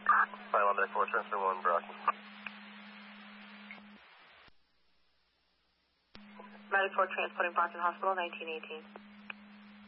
Final Deck 4, Transfer 1, Brockton. Medic 4 transporting Brockton Hospital, 1918.